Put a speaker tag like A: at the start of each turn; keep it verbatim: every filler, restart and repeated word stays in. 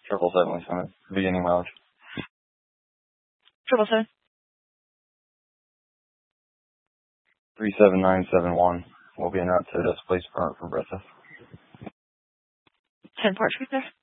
A: Triple seven, Lee Summit. Beginning mileage.
B: Triple seven.
A: Three seven nine seven one. We'll be en route to this place for for breath.
B: Ten Park Street there.